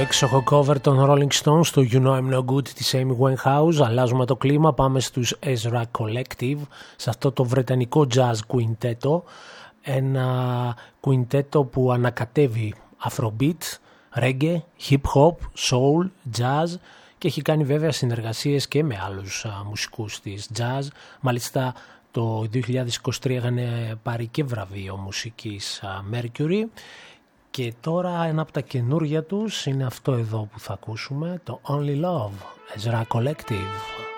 έξοχο cover των Rolling Stones στο You Know I'm No Good της Amy Winehouse. Αλλάζουμε το κλίμα, πάμε στους Ezra Collective, σε αυτό το βρετανικό jazz quintetto, ένα quintetto που ανακατεύει Afrobeat, reggae, hip hop, soul, jazz και έχει κάνει βέβαια συνεργασίες και με άλλους μουσικούς της jazz. Μάλιστα το 2023 είχαν πάρει και βραβείο μουσικής Mercury. Και τώρα ένα από τα καινούργια τους είναι αυτό εδώ που θα ακούσουμε, το Only Love, Ezra Collective.